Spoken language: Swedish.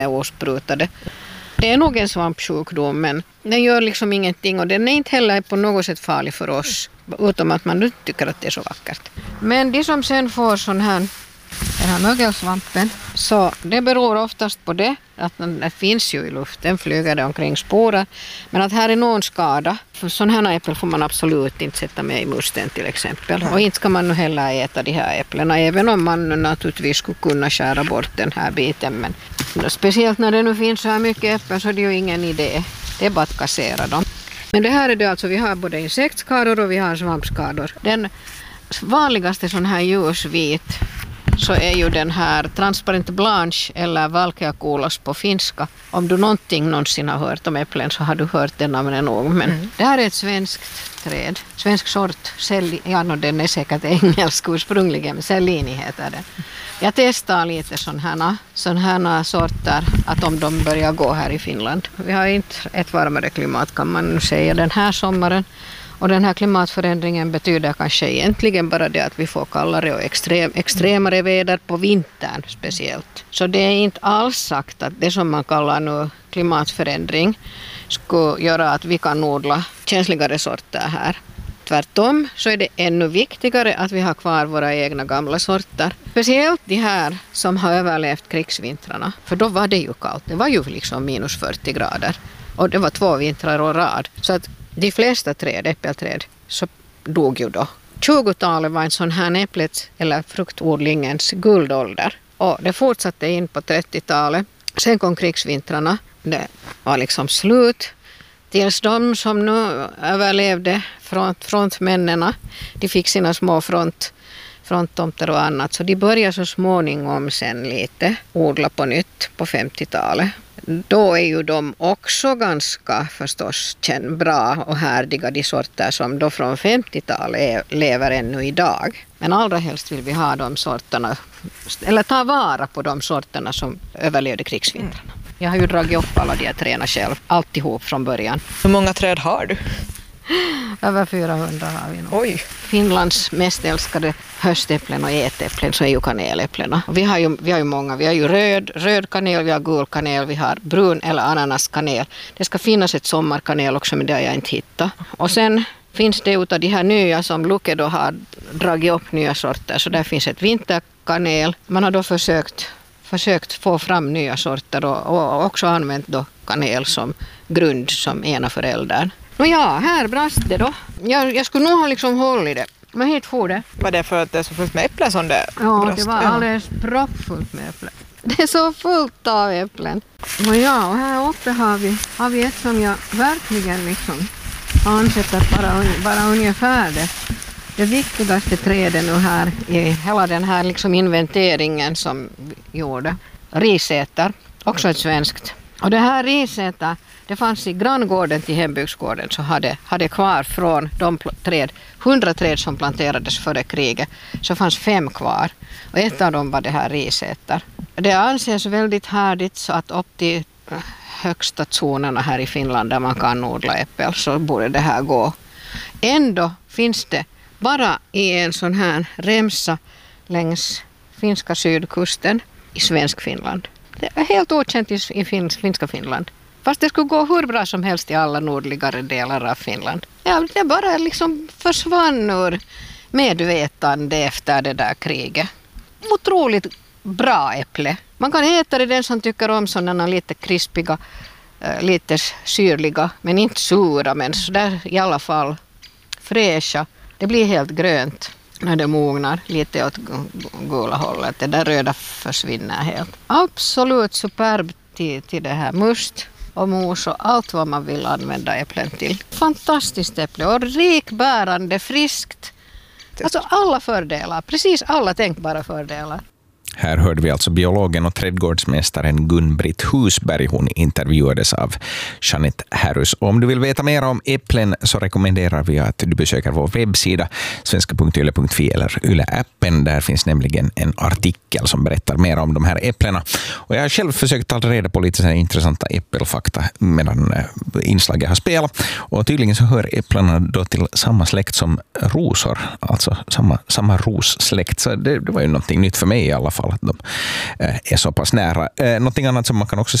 osprutade. Det är nog en svampsjukdom, men den gör liksom ingenting och den är inte heller på något sätt farlig för oss, utom att man nu tycker att det är så vackert. Men de som sen får den här mögelsvampen, så det beror oftast på det att den finns ju i luften, flyger det omkring sporer, men att här är någon skada. För sådana här äpplen får man absolut inte sätta med i musten till exempel. Och inte ska man nu heller äta de här äpplena, även om man naturligtvis skulle kunna skära bort den här biten. Men speciellt när det nu finns så här mycket äpplen så är det ju ingen idé. Det är bara att kassera dem. Men det här är det alltså, vi har både insektskador och vi har svampskador. Den vanligaste sån här ljusvit så är ju den här transparent blanche eller valkeakulos på finska. Om du någonsin har hört om äpplen så har du hört den namnen nog. Men det här är ett svenskt träd, svensk sort. Den är säkert engelsk ursprungligen, men Cellini heter den. Jag testar lite sådana här sorter, att om de börjar gå här i Finland. Vi har inte ett varmare klimat kan man nu säga den här sommaren. Och den här klimatförändringen betyder kanske egentligen bara det att vi får kallare och extremare väder på vintern speciellt. Så det är inte alls sagt att det som man kallar nu klimatförändring skulle göra att vi kan odla känsligare sorter här. Tvärtom så är det ännu viktigare att vi har kvar våra egna gamla sorter. Speciellt de här som har överlevt krigsvintrarna. För då var det ju kallt. Det var ju liksom minus 40 grader. Och det var 2 vintrar och rad. Så att de flesta äppelträd så dog ju då. 20-talet var en sån här äpplet eller fruktodlingens guldålder. Och det fortsatte in på 30-talet. Sen kom krigsvintrarna. Det var liksom slut. Tills de som nu överlevde frontmännena, de fick sina små fronttomter och annat. Så de började så småningom sen lite odla på nytt på 50-talet. Då är ju de också ganska förstås bra och härdiga, de sorter som då från 50-talet lever ännu idag. Men allra helst vill vi ha de sorterna, eller ta vara på de sorterna som överlevde krigsvintrarna. Jag har ju dragit upp alla de här träna själv, alltihop från början. Hur många träd har du? Över 400 har vi nog. Oj! Finlands mest älskade höstäpplen och ätäpplen så är ju kaneläpplena. Vi har ju många. Vi har ju röd kanel, vi har gul kanel, vi har brun eller ananaskanel. Det ska finnas ett sommarkanel också, men det har jag inte hittat. Och sen finns det utav de här nya som Luke då har dragit upp nya sorter. Så där finns ett vinterkanel. Man har då försökt få fram nya sorter och också använt då kanel som grund som ena föräldern. Ja, här brast det då. Jag skulle nog ha liksom hållit det. Men hit får det. Var det för att det är så fullt med äpplen som det ja, brast? Det var alldeles proppfullt med äpplen. Det är så fullt av äpplen. Och ja, och här uppe har vi ett som jag verkligen liksom ansett att bara ungefär det viktigaste trädet nu här i hela den här liksom inventeringen som vi gjorde. Risätar, också ett svenskt. Och det här risätar, det fanns i granngården till hembygdsgården så hade kvar från de 100 träd som planterades före kriget så fanns 5 kvar. Och ett av dem var det här risätar. Det anses väldigt härdigt så att upp till högsta zonerna här i Finland där man kan odla äppel så borde det här gå. Ändå finns det bara i en sån här remsa längs finska sydkusten i svensk Finland. Det är helt okänt i finska Finland. Fast det skulle gå hur bra som helst i alla nordligare delar av Finland. Ja, det bara liksom försvann ur medvetande efter det där kriget. Otroligt bra äpple. Man kan äta det den som tycker om sådana lite krispiga, lite syrliga, men inte sura, men sådär i alla fall fräscha. Det blir helt grönt när det mognar lite åt gula hållet. Det där röda försvinner helt. Absolut superb till det här must och mos och allt vad man vill använda äpplen till. Fantastiskt äpple och rikbärande, friskt. Alltså alla fördelar, precis alla tänkbara fördelar. Här hörde vi alltså biologen och trädgårdsmästaren Gun-Britt Husberg. Hon intervjuades av Jeanette Harrus. Om du vill veta mer om äpplen så rekommenderar vi att du besöker vår webbsida svenska.yle.fi eller Yle-appen. Där finns nämligen en artikel som berättar mer om de här äpplena. Och jag har själv försökt ta reda på lite sådana intressanta äppelfakta medan inslaget har spelat. Och tydligen så hör äpplena då till samma släkt som rosor. Alltså samma rossläkt. Så det var ju någonting nytt för mig i alla fall. att de är så pass nära. Någonting annat som man kan också